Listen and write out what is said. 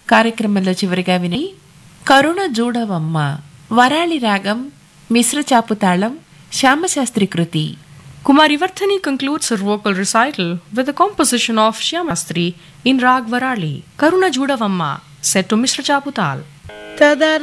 కార్యక్రమంలో చివరిగా విని కరుణ జూడవమ్మ వరాళి రాగం మిశ్ర చాపు తాళం శ్యామశాస్త్రి కృతి. Kumari Vardhani concludes her vocal recital with a composition of Shyamastri in Rag Varali, Karuna Judavamma, set to Mr. Chaputal.